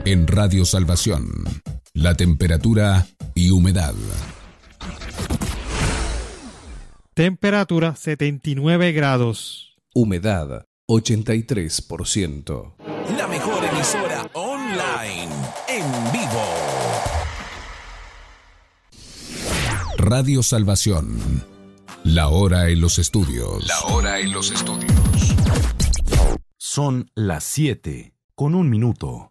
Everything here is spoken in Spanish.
En Radio Salvación, la temperatura y humedad. Temperatura 79 grados. Humedad 83%. La mejor emisora online, en vivo. Radio Salvación. La hora en los estudios. La hora en los estudios. Son las 7:01 minutos.